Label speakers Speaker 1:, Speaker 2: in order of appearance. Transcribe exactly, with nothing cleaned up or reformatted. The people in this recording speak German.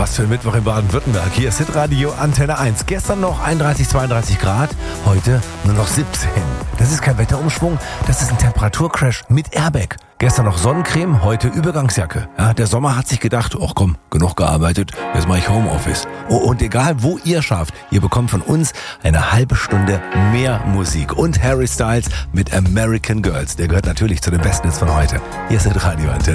Speaker 1: was für ein Mittwoch in Baden-Württemberg. Hier ist Hitradio Antenne eins. Gestern noch einunddreißig, zweiunddreißig Grad, heute nur noch siebzehn. Das ist kein Wetterumschwung, das ist ein Temperaturcrash mit Airbag. Gestern noch Sonnencreme, heute Übergangsjacke. Ja, der Sommer hat sich gedacht, ach komm, genug gearbeitet, jetzt mache ich Homeoffice. Oh, und egal wo ihr schafft, ihr bekommt von uns eine halbe Stunde mehr Musik. Und Harry Styles mit American Girls, der gehört natürlich zu den Besten jetzt von heute. Hier ist Hitradio Antenne.